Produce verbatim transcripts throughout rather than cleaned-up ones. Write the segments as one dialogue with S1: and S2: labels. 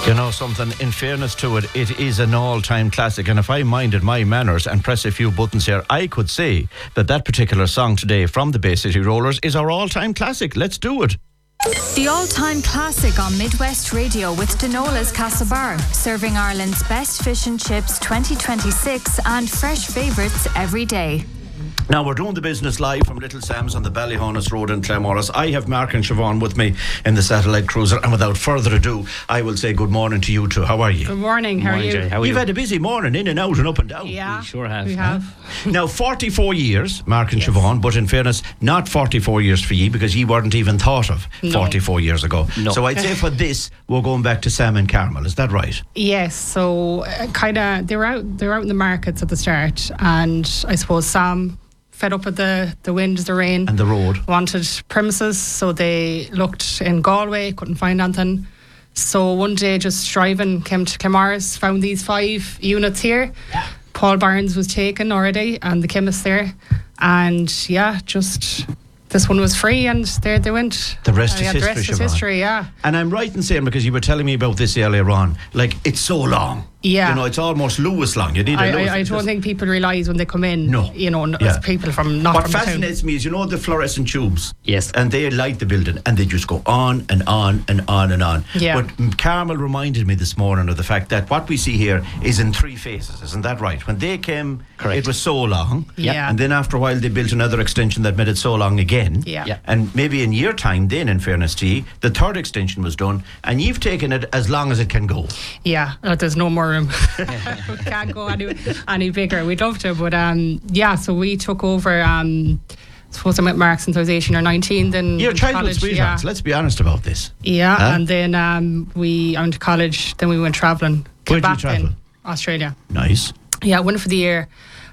S1: You know something, in fairness to it, it is an all-time classic, and if I minded my manners and press a few buttons here, I could say that that particular song today from the Bay City Rollers is our all-time classic. Let's do it.
S2: The all-time classic on Midwest Radio with Denola's Castlebar, serving Ireland's best fish and chips twenty twenty-six and fresh favourites every day.
S1: Now, we're doing the business live from Little Sam's on the Ballyhonus Road in Claremorris. I have Mark and Siobhan with me in the satellite cruiser, and without further ado, I will say good morning to you two. How are you?
S3: Good morning, how
S4: morning,
S3: are you?
S4: Jay. How are
S1: You've
S4: you?
S1: had a busy morning, in and out and up and down.
S3: Yeah,
S4: We sure have.
S3: We have.
S1: Now, forty-four years, Mark and Siobhan, but in fairness, not forty-four years for ye, because ye weren't even thought of
S3: No.
S1: forty-four years ago.
S4: No.
S1: So I'd say for this, we're going back to Sam and Carmel. Is that right?
S3: Yes, so uh, kind of they were out. They were out in the markets at the start, and I suppose Sam, fed up with the the wind, the rain,
S1: And the road.
S3: wanted premises. So they looked in Galway, couldn't find anything. So one day, just driving, came to Claremorris, found these five units here. Paul Barnes was taken already, and the chemist there, and yeah, just. This one was free, and there they went.
S1: The rest
S3: Uh,
S1: is
S3: yeah,
S1: history,
S3: The rest is
S1: Siobhan.
S3: history, yeah.
S1: And I'm right in saying, because you were telling me about this earlier on, like, it's so long.
S3: Yeah.
S1: You know, it's almost Lewis long. You need a
S3: I,
S1: Lewis.
S3: I, I don't think people realise when they come in.
S1: No.
S3: You know, n-
S1: Yeah.
S3: people from not
S1: What
S3: from the town.
S1: fascinates me is, you know, the fluorescent tubes.
S4: Yes.
S1: And they light the building, and they just go on and on and on and on.
S3: Yeah.
S1: But mm, Carmel reminded me this morning of the fact that what we see here is in three phases. Isn't that right? When they came,
S4: Correct.
S1: it was so long.
S3: Yeah.
S1: And then after a while, they built another extension that made it so long again.
S3: Yeah.
S4: Yeah.
S1: And maybe in year time, then, in fairness to you, the third extension was done, and you've taken it as long as it can go.
S3: Yeah, uh, there's no more room. We can't go any, any bigger. We'd love to, but um, yeah. So we took over. Um, I suppose I met Mark since I was eighteen or nineteen. Then
S1: Your
S3: went to
S1: childhood
S3: college,
S1: sweethearts,
S3: yeah.
S1: let's be honest about this.
S3: Yeah,
S1: Huh?
S3: and then um, we went to college. Then we went travelling.
S1: Where'd
S3: Came
S1: you
S3: back
S1: travel?
S3: then, Australia.
S1: Nice.
S3: Yeah, went for the year.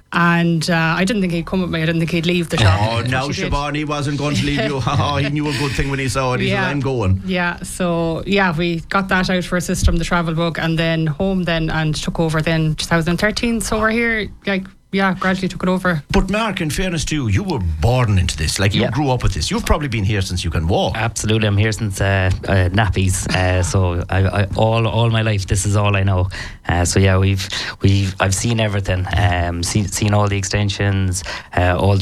S3: And uh, I didn't think he'd come with me. I didn't think he'd leave the shop.
S1: Oh,
S3: But
S1: now
S3: he did.
S1: Siobhan, he wasn't going to leave you. Oh, he knew a good thing when he saw it. He
S3: Yeah.
S1: said, I'm going.
S3: Yeah, so yeah, we got that out for a system, the travel book, and then home then, and took over then twenty thirteen. So we're here, like, yeah, gradually took it over.
S1: But Mark, in fairness to you, you were born into this. Like, you
S4: Yeah.
S1: grew up with this. You've probably been here since you can walk.
S4: Absolutely, I'm here since uh, uh, nappies. Uh, so I, I, all all my life, this is all I know. Uh, so yeah, we've we've I've seen everything. Um, seen seen all the extensions, uh, all the